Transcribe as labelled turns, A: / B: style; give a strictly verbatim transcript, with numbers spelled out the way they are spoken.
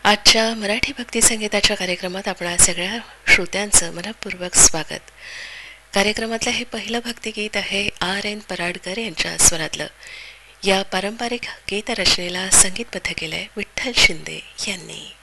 A: आजच्या मराठी भक्ती संगीताच्या कार्यक्रमात आपणा सगळ्या श्रोत्यांचं मनपूर्वक स्वागत. कार्यक्रमातलं हे पहिलं भक्तिगीत आहे आर एन पराडकर यांच्या स्वरातलं. या पारंपरिक गीत रचनेला संगीतबद्ध केलंय विठ्ठल शिंदे यांनी.